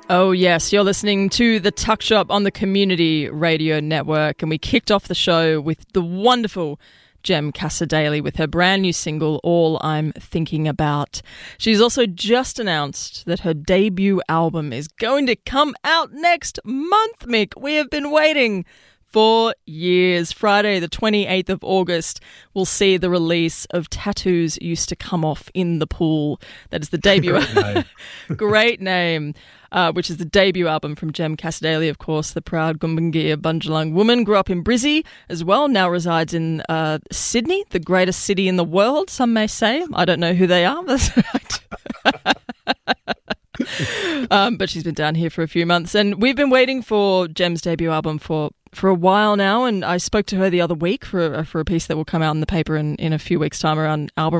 Oh, yes. You're listening to The Tuck Shop on the Community Radio Network. And we kicked off the show with the wonderful Jem Cassar-Daley with her brand new single, All I'm Thinking About. She's also just announced that her debut album is going to come out next month, Mick. We have been waiting for years. Friday, the 28th of August, we'll see the release of Tattoos Used to Come Off in the Pool. That is the debut. Great name. Great name. Which is the debut album from Jem Cassar-Daley, of course, the proud Gumbaynggirr Bundjalung woman. Grew up in Brizzy as well, now resides in Sydney, the greatest city in the world, some may say. I don't know who they are. That's right. But she's been down here for a few months. And we've been waiting for Jem's debut album for a while now, and I spoke to her the other week for a piece that will come out in the paper in a few weeks' time around album